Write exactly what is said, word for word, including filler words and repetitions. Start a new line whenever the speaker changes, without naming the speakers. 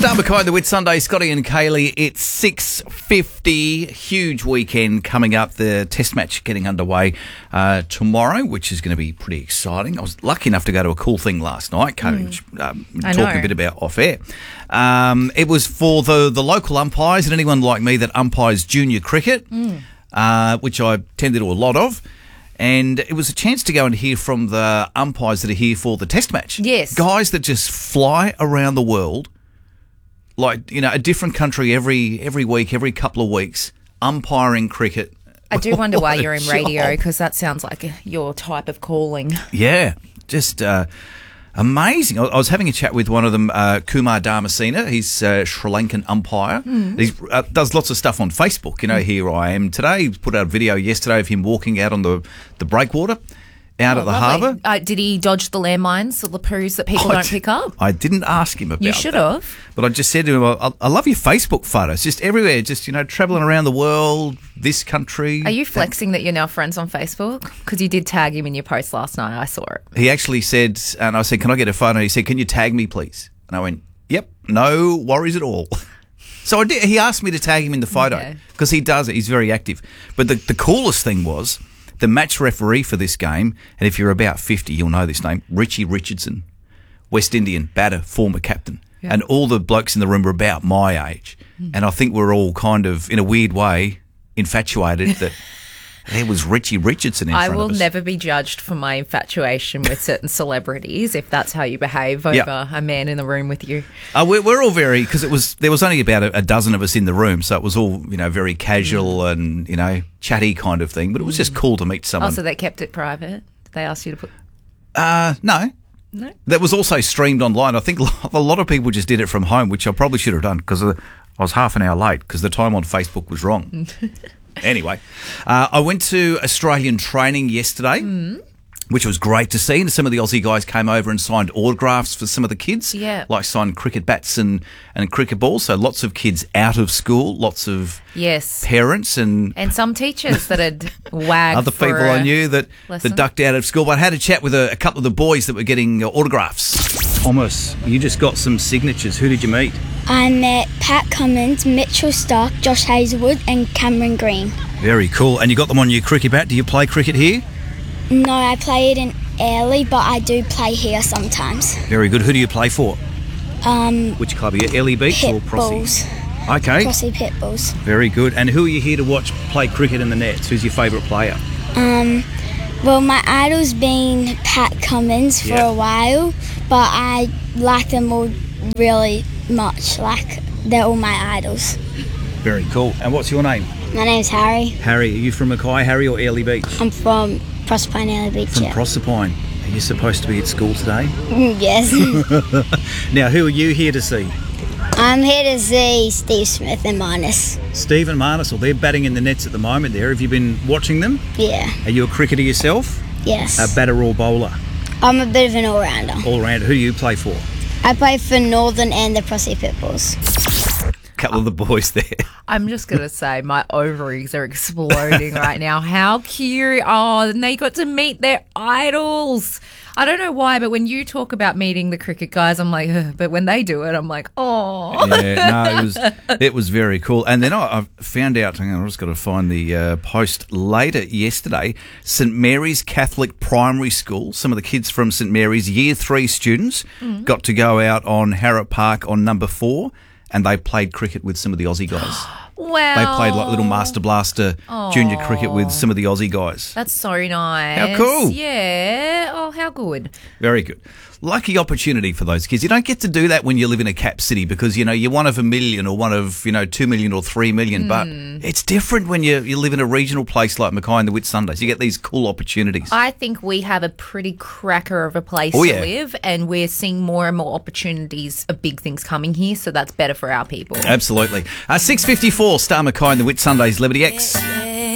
Start McKay, the Whit Sunday, Scotty and Kaylee. It's six fifty. Huge weekend coming up. The test match getting underway uh, tomorrow, which is going to be pretty exciting. I was lucky enough to go to a cool thing last night, Kaylee, which um, we
I
talking
know.
a bit about off air. Um, it was for the, the local umpires and anyone like me that umpires junior cricket,
Mm.
uh, which I tend to do a lot of. And it was a chance to go and hear from the umpires that are here for the test match.
Yes.
Guys that just fly around the world, like, you know, a different country every every week, every couple of weeks, umpiring cricket.
I do wonder why
What a
you're in radio,
job.
because that sounds like your type of calling.
Yeah, just uh, amazing. I I was having a chat with one of them, uh, Kumar Dharmasena. He's a Sri Lankan umpire. He uh, does lots of stuff on Facebook. You know, here I am today. He put out a video yesterday of him walking out on the, the breakwater out at the
Lovely.
harbour.
Uh, did he dodge the landmines, the lapoos that people
I
don't
d-
pick up?
I didn't ask him about
You should
that.
have.
But I just said to him, I, I love your Facebook photos, just everywhere, just, you know, travelling around the world, this country.
Are you flexing that you're now friends on Facebook? Because you did tag him in your post last night. I saw it.
He actually said, and I said, can I get a photo? And he said, can you tag me, please? And I went, yep, no worries at all. So I did. He asked me to tag him in the photo
Okay.
because he does it. He's very active. But the, the coolest thing was the match referee for this game, and if you're about fifty, you'll know this name, Richie Richardson, West Indian batter, former captain.
Yeah.
And all the blokes in the room were about my age. And I think we're all kind of, in a weird way, infatuated that there was Richie Richardson in
I
front
will
of us.
never be judged for my infatuation with certain celebrities if that's how you behave over
Yeah.
a man in the room with you.
Uh, we're, we're all very, because it was there was only about a, a dozen of us in the room, so it was all, you know, very casual
Mm.
and, you know, chatty kind of thing. But it was just cool to meet
Oh,
someone.
so they kept it private? Did they ask you to put...
uh, no.
No?
That was also streamed online. I think a lot of people just did it from home, which I probably should have done because I was half an hour late because the time on Facebook was wrong. Anyway, uh, I went to Australian training yesterday, which was great to see. And some of the Aussie guys came over and signed autographs for some of the kids.
Yeah.
Like signed cricket bats and, and cricket balls. So lots of kids out of school, lots of
Yes.
parents and
And some teachers that had wagged
other
for
people
a
I knew that,
lesson.
that ducked out of school. But I had a chat with a, a couple of the boys that were getting uh, autographs. Thomas, you just got some signatures. Who did you meet?
I met Pat Cummins, Mitchell Stark, Josh Hazelwood and Cameron Green.
Very cool. And you got them on your cricket bat. Do you play cricket here?
No, I played in Airlie, but I do play here sometimes.
Very good. Who do you play for?
Um,
Which club are you? Ellie Beach or
Pit
Prossie?
Bulls.
Okay.
Prossie Pit Bulls.
Very good. And who are you here to watch play cricket in the nets? Who's your favourite player?
Um, well, my idol's been Pat Cummins for
Yeah.
a while, but I like them all really much. Like, they're all my idols.
Very cool. And what's your name?
My name's Harry.
Harry. Are you from Mackay, Harry, or Airlie Beach?
I'm from Proserpine Airlie Beach.
From
yeah.
Proserpine. Are you supposed to be at school today?
Mm, yes.
Now, who are you here to see?
I'm here to see Steve Smith and Marnus.
Steve and Marnus, well, they're batting in the nets at the moment there. Have you been watching them?
Yeah.
Are you a cricketer yourself?
Yes.
A batter or bowler?
I'm a bit of an all-rounder.
All round. Who do you play for?
I play for Northern and the Prossie Pit Bulls.
Couple of the boys there.
I'm just going to say my ovaries are exploding right now. How cute. Oh, and they got to meet their idols. I don't know why, but when you talk about meeting the cricket guys, I'm like, ugh, but when they do it, I'm like, oh.
Yeah, no, it was it was very cool. And then I, I found out, hang on, I've just got to find the uh, post later yesterday, St Mary's Catholic Primary School, some of the kids from St Mary's, year three students, got to go out on Harrop Park on number four, and they played cricket with some of the Aussie guys.
Well,
They played like little Master Blaster junior cricket with some of the Aussie guys.
That's so nice.
How cool.
Yeah. Oh, how good.
Very good. Lucky opportunity for those kids. You don't get to do that when you live in a cap city because, you know, you're one of a million or one of, you know, two million or three million. But it's different when you, you live in a regional place like Mackay and the Whit Sundays. You get these cool opportunities.
I think we have a pretty cracker of a place
Oh,
to
yeah.
live, and we're seeing more and more opportunities of big things coming here, so that's better for our people.
Absolutely. Uh, six fifty-four, Star Mackay and the Whit Sundays, Liberty X.